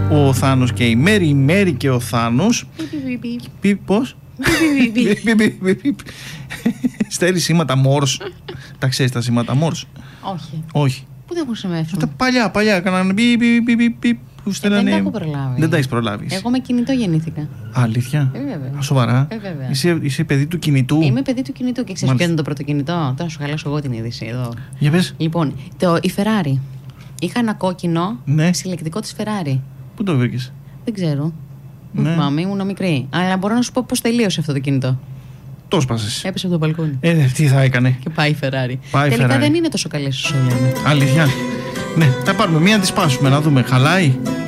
ο Θάνος και η Μέρη, η Μέρη και ο Θάνος. Πώς? Στέλνει σήματα Μόρς. Τα ξέρεις τα σήματα Μόρς? Όχι. Πού δεν χρησιμεύσουν? Τα παλιά έκαναν δεν τα έχω προλάβει. Δεν τα έχεις προλάβει. Εγώ με κινητό γεννήθηκα. Αλήθεια? Βέβαια. Σοβαρά? Είσαι παιδί του κινητού? Είμαι παιδί του κινητού και ξέρεις ποιο είναι το πρώτο κινητό? Τώρα σου χαλάσω εγώ την είδηση εδώ. Για πες. Λοιπόν, η Ferrari. Είχα ένα κόκκινο συλλεκτικό της Ferrari. Πού το βρήκες? Δεν ξέρω. Δεν θυμάμαι, ήμουν μικρή. Αλλά μπορώ να σου πω πώς τελείωσε αυτό το κινητό. Το σπάσες? Έπεσε από το μπαλκόνι. Τι θα έκανε? Και πάει η Ferrari. Πάει τελικά Ferrari. δεν είναι τόσο καλές όσο λένε. Αλήθεια? Ναι, θα πάρουμε μία να τη σπάσουμε να δούμε. Χαλάει?